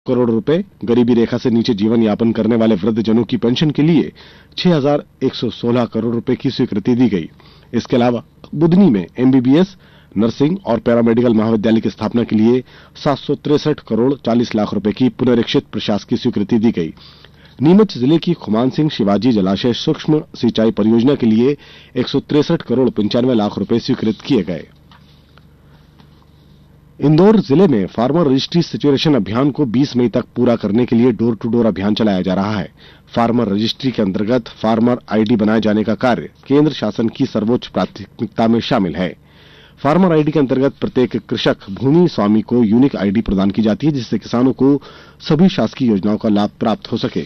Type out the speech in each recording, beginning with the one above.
करोड़ रुपए, गरीबी रेखा से नीचे जीवन यापन करने वाले वृद्धजनों की पेंशन के लिए 6,116 करोड़ रुपए की स्वीकृति दी गई। इसके अलावा बुधनी में एमबीबीएस, नर्सिंग और पैरामेडिकल महाविद्यालय की स्थापना के लिए 763 करोड़ 40 लाख रुपए की पुनरीक्षित प्रशासकीय स्वीकृति दी गई। नीमच जिले की खुमान सिंह शिवाजी जलाशय सूक्ष्म सिंचाई परियोजना के लिए 163 करोड़ 95 लाख रुपए स्वीकृत किए गए। इंदौर जिले में फार्मर रजिस्ट्री सिचुएशन अभियान को 20 मई तक पूरा करने के लिए डोर टू डोर अभियान चलाया जा रहा है। फार्मर रजिस्ट्री के अंतर्गत फार्मर आईडी बनाए जाने का कार्य केंद्र शासन की सर्वोच्च प्राथमिकता में शामिल है। फार्मर आईडी के अंतर्गत प्रत्येक कृषक भूमि स्वामी को यूनिक आईडी प्रदान की जाती है, जिससे किसानों को सभी शासकीय योजनाओं का लाभ प्राप्त हो सके।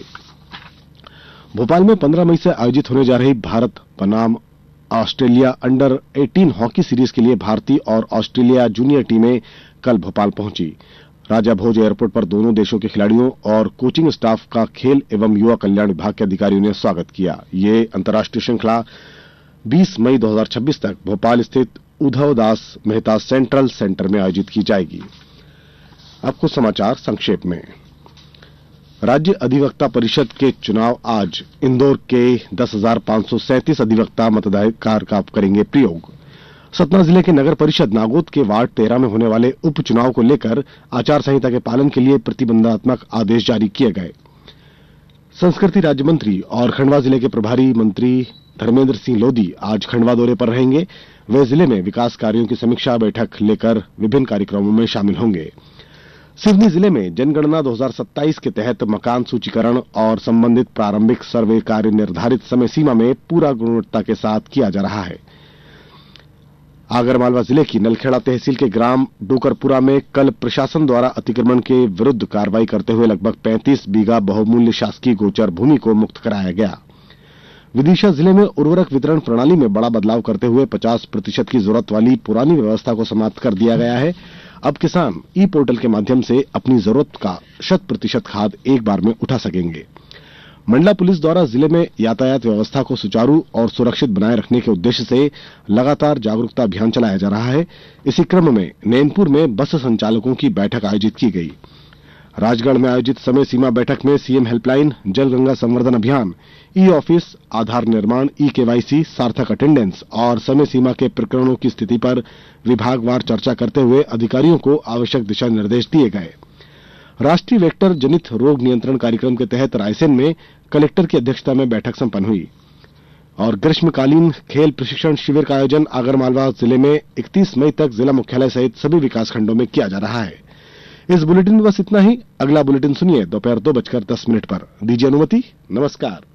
भोपाल में 15 मई से आयोजित होने जा रही भारत बनाम ऑस्ट्रेलिया अंडर 18 हॉकी सीरीज के लिए भारतीय और ऑस्ट्रेलिया जूनियर टीमें कल भोपाल पहुंची। राजा भोज एयरपोर्ट पर दोनों देशों के खिलाड़ियों और कोचिंग स्टाफ का खेल एवं युवा कल्याण विभाग के अधिकारियों ने स्वागत किया। ये अंतर्राष्ट्रीय श्रृंखला 20 मई 2026 तक भोपाल स्थित उद्धव दास मेहता सेंट्रल सेंटर में आयोजित की जाएगी। अब कुछ समाचार संक्षेप में। राज्य अधिवक्ता परिषद के चुनाव आज। इंदौर के 10,537 अधिवक्ता मताधिकार का करेंगे प्रयोग। सतना जिले के नगर परिषद नागोद के वार्ड 13 में होने वाले उपचुनाव को लेकर आचार संहिता के पालन के लिए प्रतिबंधात्मक आदेश जारी किए गए। संस्कृति राज्य मंत्री और खंडवा जिले के प्रभारी मंत्री धर्मेंद्र सिंह लोधी आज खंडवा दौरे पर रहेंगे। वे जिले में विकास कार्यों की समीक्षा बैठक लेकर विभिन्न कार्यक्रमों में शामिल होंगे। सिवनी जिले में जनगणना 2027 के तहत मकान सूचीकरण और संबंधित प्रारंभिक सर्वे कार्य निर्धारित समय सीमा में पूरा गुणवत्ता के साथ किया जा रहा है। आगरमालवा जिले की नलखेड़ा तहसील के ग्राम डोकरपुरा में कल प्रशासन द्वारा अतिक्रमण के विरुद्ध कार्रवाई करते हुए लगभग 35 बीघा बहुमूल्य शासकीय गोचर भूमि को मुक्त कराया गया। विदिशा जिले में उर्वरक वितरण प्रणाली में बड़ा बदलाव करते हुए 50% की जरूरत वाली पुरानी व्यवस्था को समाप्त कर दिया गया है। अब किसान ई पोर्टल के माध्यम से अपनी जरूरत का 100% खाद एक बार में उठा सकेंगे। मंडला पुलिस द्वारा जिले में यातायात व्यवस्था को सुचारू और सुरक्षित बनाए रखने के उद्देश्य से लगातार जागरूकता अभियान चलाया जा रहा है। इसी क्रम में नैनपुर में बस संचालकों की बैठक आयोजित की गई। राजगढ़ में आयोजित समय सीमा बैठक में सीएम हेल्पलाइन, जल गंगा संवर्धन अभियान, ई ऑफिस, आधार निर्माण, ई केवाईसी, सार्थक अटेंडेंस और समय सीमा के प्रकरणों की स्थिति पर विभागवार चर्चा करते हुए अधिकारियों को आवश्यक दिशा निर्देश दिए गए। राष्ट्रीय वेक्टर जनित रोग नियंत्रण कार्यक्रम के तहत रायसेन में कलेक्टर की अध्यक्षता में बैठक संपन्न हुई। और ग्रीष्मकालीन खेल प्रशिक्षण शिविर का आयोजन आगरमालवा जिले में 31 मई तक जिला मुख्यालय सहित सभी विकासखंडों में किया जा रहा है। इस बुलेटिन में बस इतना ही। अगला बुलेटिन सुनिए दोपहर 2:10 पर। दीजिए अनुमति। नमस्कार।